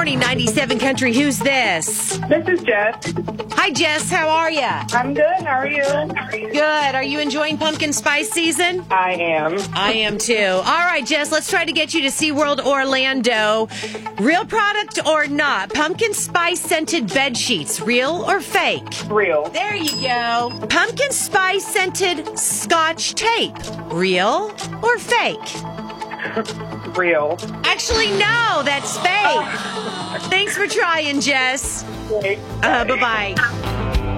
morning, 97 Country. Who's this? This is Jess. Hi, Jess. How are you? I'm good. How are you? Good. Are you enjoying pumpkin spice season? I am. I am too. All right, Jess, let's try to get you to SeaWorld Orlando. Real product or not? Pumpkin spice scented bed sheets. Real or fake? Real. There you go. Pumpkin spice scented Scotch tape. Real or fake? Real. Actually, no, that's fake. Thanks for trying, Jess. Great. Bye-bye.